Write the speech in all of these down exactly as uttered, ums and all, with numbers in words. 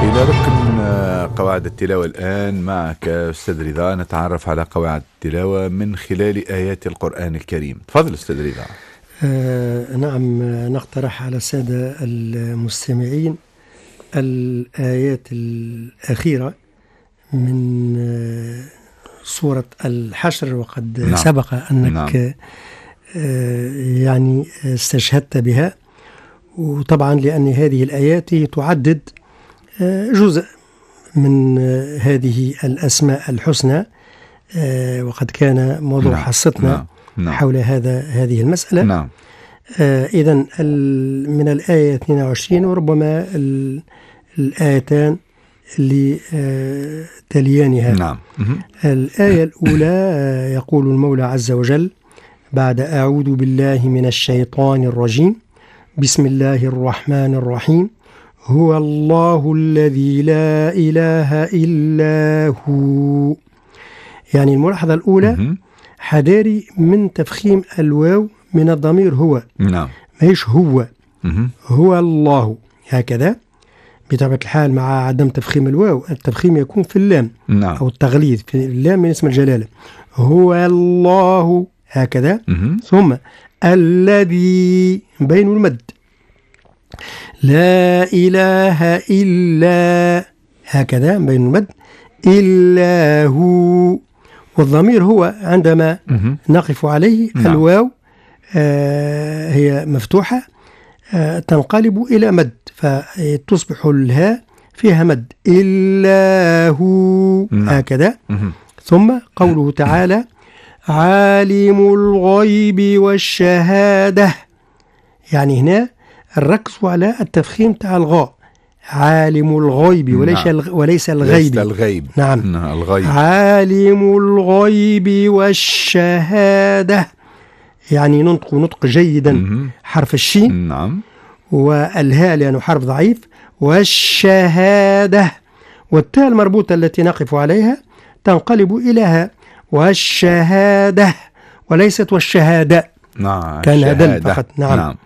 إلى ركن قواعد التلاوة الآن معك أستاذ رضا، نتعرف على قواعد التلاوة من خلال آيات القرآن الكريم. تفضل أستاذ رضا. آه نعم، نقترح على السادة المستمعين الآيات الأخيرة من آه سورة الحشر، وقد نعم. سبق أنك نعم. آه يعني استشهدت بها، وطبعا لأن هذه الآيات تعدد آه جزء من آه هذه الأسماء الحسنى، آه وقد كان موضوع نعم. حصتنا نعم. نعم. حول هذا هذه المسألة. نعم. آه إذن من الآية اثنين وعشرين وربما الآيتان اللي آه تليانها. نعم. الآية الأولى آه يقول المولى عز وجل بعد أعوذ بالله من الشيطان الرجيم: بسم الله الرحمن الرحيم: هو الله الذي لا إله إلا هو. يعني الملاحظة الأولى حذاري من تفخيم الواو من الضمير هو. نعم. ماهيش هو. مه. هو الله هكذا بطبيعة الحال، مع عدم تفخيم الواو. التفخيم يكون في اللام. نعم. أو التغليظ في اللام من اسم الجلالة. هو الله هكذا. مه. ثم الذي بين المد، لا إله إلا هكذا بين المد، إلا هو، والضمير هو عندما مه. نقف عليه. نعم. الواو آه هي مفتوحة، آه تنقلب إلى مد، فتصبح الهاء فيها مد، إلا هو. نعم. هكذا. مه. ثم قوله تعالى: عالم الغيب والشهادة. يعني هنا الركز على التفخيم تاع الغاء، عالم الغيب وليس نعم. وليس الغيب. ليس الغيب. نعم. نعم. الغيب. عالم الغيب والشهادة، يعني ننطق نطق جيدا. م- حرف الشين. نعم. والهاء لأنه حرف ضعيف، والشهادة، والتاء المربوطة التي نقف عليها تنقلب إلى هاء، والشهادة وليست والشهادة. نعم. كان هدل فقط. نعم. نعم.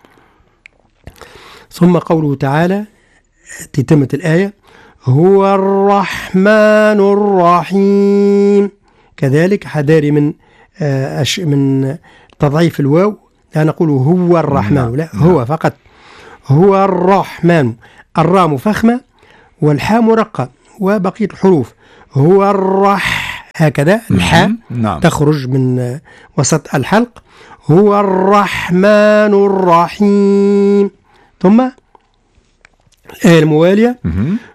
ثم قوله تعالى تتمة الآية: هو الرحمن الرحيم. كذلك حذاري من آه من تضعيف الواو، لا نقول هو الرحمن. نعم. لا، هو نعم. فقط. هو الرحمن، الراء مفخمة والحاء مرقة وبقية الحروف. هو الرح هكذا، الحاء نعم. تخرج من وسط الحلق. هو الرحمن الرحيم. ثم الآية الموالية: